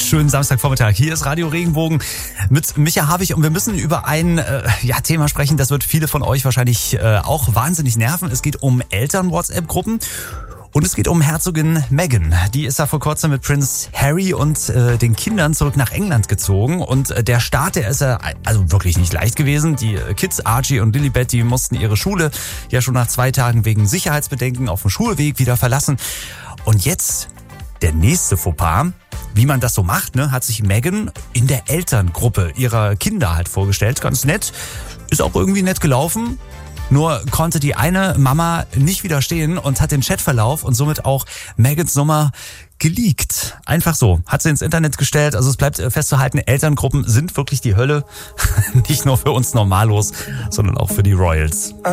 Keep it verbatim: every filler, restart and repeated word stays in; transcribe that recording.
Schönen Samstagvormittag. Hier ist Radio Regenbogen mit Micha Havig und wir müssen über ein äh, ja, Thema sprechen, das wird viele von euch wahrscheinlich äh, auch wahnsinnig nerven. Es geht um Eltern-WhatsApp-Gruppen. Und es geht um Herzogin Meghan. Die ist ja vor kurzem mit Prinz Harry und äh, den Kindern zurück nach England gezogen. Und äh, der Start, der ist ja also wirklich nicht leicht gewesen. Die äh, Kids, Archie und Lilibet, die mussten ihre Schule ja schon nach zwei Tagen wegen Sicherheitsbedenken auf dem Schulweg wieder verlassen. Und jetzt der nächste Fauxpas. Wie man das so macht, ne, hat sich Meghan in der Elterngruppe ihrer Kinder halt vorgestellt. Ganz nett. Ist auch irgendwie nett gelaufen. Nur konnte die eine Mama nicht widerstehen und hat den Chatverlauf und somit auch Meghans Nummer geleakt. Einfach so. Hat sie ins Internet gestellt. Also es bleibt festzuhalten, Elterngruppen sind wirklich die Hölle. Nicht nur für uns Normalos, sondern auch für die Royals.